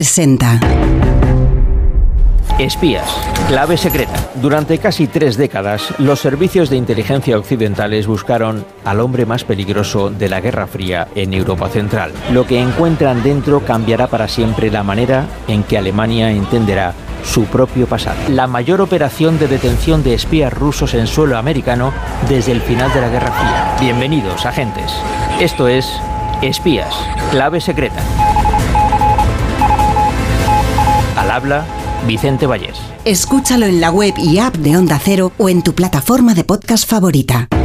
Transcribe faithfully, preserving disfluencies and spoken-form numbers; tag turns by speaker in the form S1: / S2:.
S1: Senta.
S2: Espías. Clave secreta. Durante casi tres décadas, los servicios de inteligencia occidentales buscaron al hombre más peligroso de la Guerra Fría en Europa Central. Lo que encuentran dentro cambiará para siempre la manera en que Alemania entenderá su propio pasado. La mayor operación de detención de espías rusos en suelo americano desde el final de la Guerra Fría. Bienvenidos, agentes. Esto es Espías. Clave secreta. Al habla Vicente Vallés.
S1: Escúchalo en la web y app de Onda Cero o en tu plataforma de podcast favorita.